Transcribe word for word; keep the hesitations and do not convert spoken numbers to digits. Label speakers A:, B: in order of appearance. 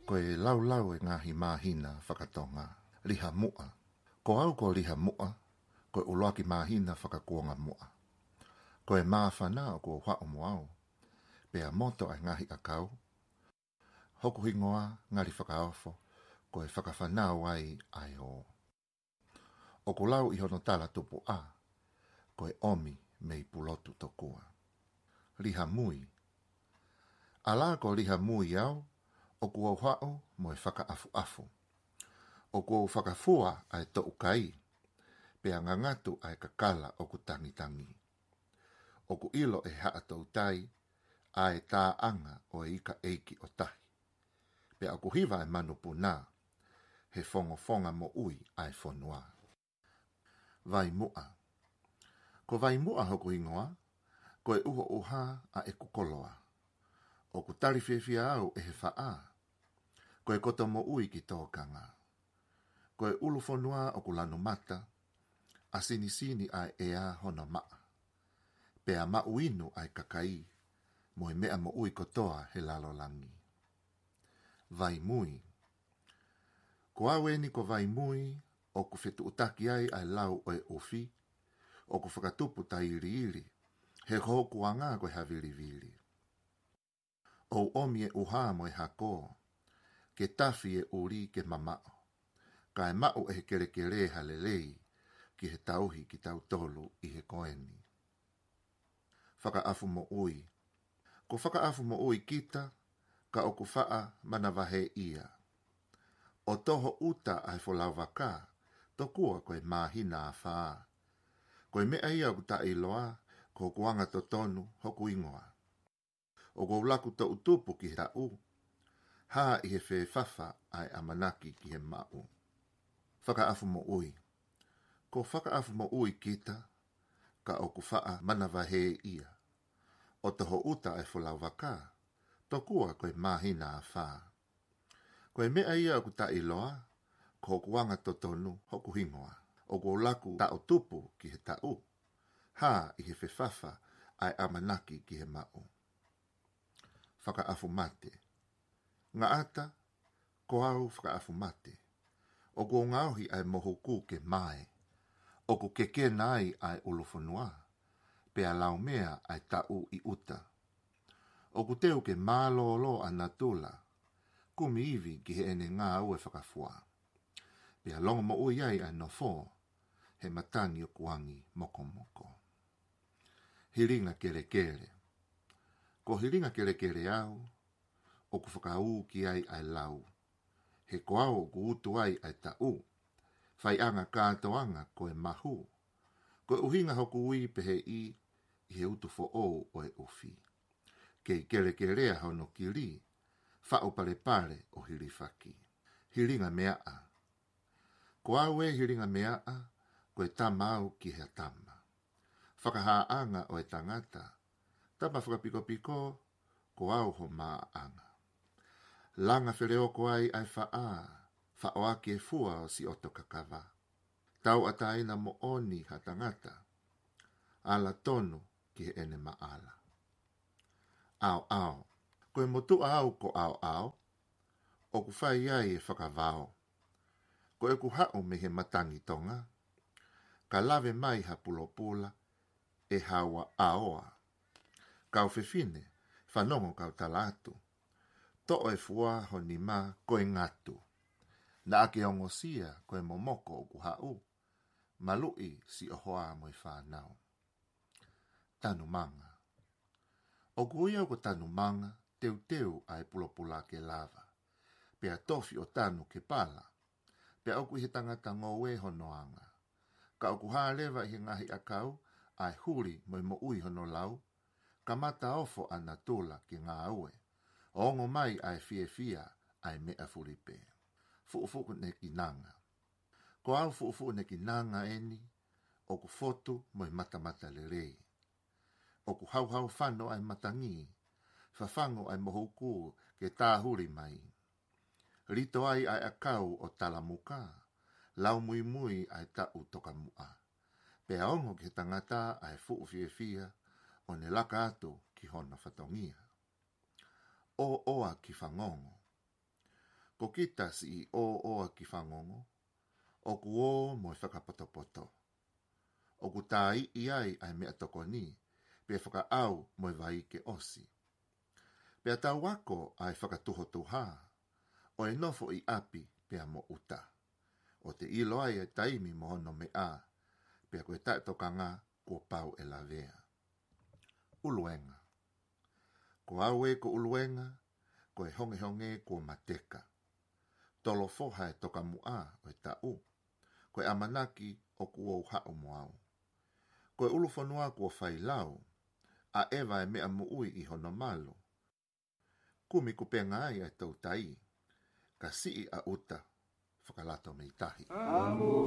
A: Koe lau lau e ngahi mahina whakatonga, liha mua. Ko au ko liha mua, koe uloaki mahina whakakuonga mua. Koe maa whanau ko whao moau, pea moto ai ngahi akau. Hoku hingoa ngari whakaofo, koe whakawhanau ai ai o. O ko lau ihono tala tupu a, koe omi mei pulotu tokua. Liha mui. Ala ko liha mui au, o kua whao mo e whaka afu afu. O kua whakafua ai to ukai, pea ngangatu ai kakala o ku tangi tangi. O ku ilo e haa tau tai, ai tā anga o e ika eiki o tahi. Pea o ku hiva e manu puna, he fongo fonga mo ui ai fonua. Vai mua. Ko vai mua hoku ingoa, ko e uho uha a e kukoloa. O ku tari whiawhia au e he whaa, ko e koto mo ui ki tōkanga. Ko e ulu fonua o ku lanu mata, a sini sini ai ea hona maa. Pea mau inu ai kakai, mo e mea mo ui kotoa he lalo langi. Vai mui. Ko aweni ko vai mui, o ku whetu utaki ai ai lau o e ofi, o ku whakatupu ta iri iri, he hoku anga koe haviri viri. O omi e uha mo e hako, ke tafi e uri ke mamao, ka e mau e he kere kere halelei, ki he tauhi ki tau tolu i he koeni. Whaka afu mo ui. Ko whaka afu mo ui kita, ka o ku whaa manavahe ia. O toho uta ai wholau waka, tokua koe mahina a whaa. Koe mea ia ku ta iloa, ko kuanga to tonu hoku ingoa. O ko ulaku to utupu ki he tau, haa i he whe whawha ai amanaki ki he mau. Whaka afu mo ui. Ko whaka afu mo ui kita, ka o ku whaa manavahe ia. O toho uta ai wholau waka, tokua koe mahina a whaa. Koe mea ia ku ta iloa, ko kuanga to tonu hoku hingoa. O ko ulaku ta utupu ki he tau, haa i he whe whawha ai amanaki ki he mau. Whaka afu mate. Nga ata, ko au whaka afu mate. O ko ngauhi ai mohuku ke mai. O ko keke nai ai ulufonua. Pea lau mea ai tau i uta. O ku teu ke mālolo anatula. Kumi iwi ki he ene ngā ue whakafua. Pea longa mo ui ai ai no fo. He matangi o kuangi moko moko. Hiringa kere kere. Ko hiringa kere kere au, o ku whakau ki ai ai lau. He ko au ku utu ai ai tau. Whai anga kātoanga ko e mahu. Ko e uhinga hoku ui pehe i, i he utu fo o o e ufi. Kei kere kerea hono ki ri, whao pare pare o hiri whaki. Hiringa mea a. Ko au e hiringa mea a, ko e tamau ki he tama. Whakahaanga o e tangata, tama whakapiko piko, ko au ho maa anga. Langa whereo ko ai ai whaa, whaoa ki e fua o si oto kakava. Tau ataina mo oni ha tangata, ala tonu ki he ene maala. Au au, ko e motu au ko au au, o ku whai ai e whakavao. Ko e ku hao me he matangi tonga, ka lave mai ha pulopula, e hawa aoa. Kau whewhine, whanongo kau talatu. To e fua ho ni ma koe ngatu. Na ake ongosia koe momoko o ku hau. Malui si ohoa mo i whanau. Tanu manga. O kuia ko tanu manga, teu teu ai pulopula ke lava. Pea tofi o tanu ke pala. Pea oku he tangata ngowe honoanga. Ka oku haa lewa i ngahi akau, ai huri mo i mo ui hono lau. Ka mata ofo ana tula ki ngā ue. Ongo mai ai fie fia ai mea furipe. Fuufuku ne ki nanga. Ko au fuufuku ne ki nanga eni, o ku fotu mo i mata mata le rei. O ku hau hau whano ai matangi, whawhango ai mohuku ke tāhuri mai. Rito ai ai akau o talamuka, lau mui mui ai tau toka mua. Pea ongo ke tangata ai fuu fie fia, o ne laka atu ki hona whatongia. O oa ki whangongo. Ko kita si i o oa ki whangongo, o ku o mo i whakapotopoto. O ku tā i i ai ai mea toko ni, pe whaka au mo i vai ke osi. Pea tā wako ai whakatuho tuha, o e nofo i api pea mo uta. O te ilo ai e taimi mo hono me a, pea koe tae toka ngā kua pau e la vea. Uluenga. Ko au e ko uluenga, ko e honge honge ko mateka. Tolo foha e toka mua o e tau, ko e amanaki o kua uhao moau. Ko e ulufonua kua whailau, a ewa e mea muui i hono malo. Kumi kupenga ai e tau tai, ka sii a uta, whakalato mei tahi. Amu